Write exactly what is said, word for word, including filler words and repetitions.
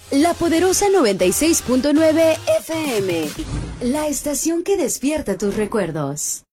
La Poderosa noventa y seis punto nueve F M. La estación que despierta tus recuerdos.